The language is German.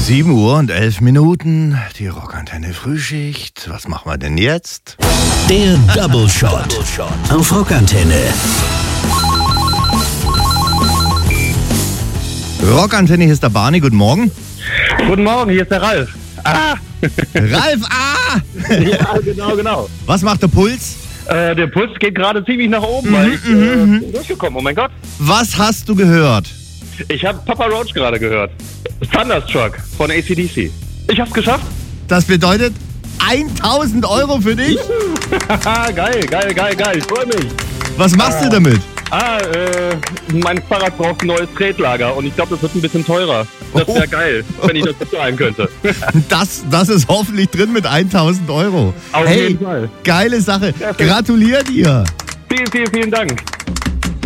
7:11, die Rockantenne Frühschicht. Was machen wir denn jetzt? Der Double Shot auf Rockantenne. Rockantenne, hier ist der Barney, guten Morgen. Guten Morgen, hier ist der Ralf. Ralf, Ja, genau. Was macht der Puls? Der Puls geht gerade ziemlich nach oben, weil ich bin durchgekommen. Oh mein Gott. Was hast du gehört? Ich habe Papa Roach gerade gehört. Thunderstruck von AC/DC. Ich hab's geschafft. Das bedeutet 1.000 Euro für dich. Geil. Ich freue mich. Was machst du damit? Mein Fahrrad braucht ein neues Tretlager und ich glaube, das wird ein bisschen teurer. Das wäre geil, wenn ich das bezahlen könnte. Das ist hoffentlich drin mit 1.000 Euro. Auf jeden Fall. Geile Sache. Perfekt. Gratulier dir. Vielen Dank.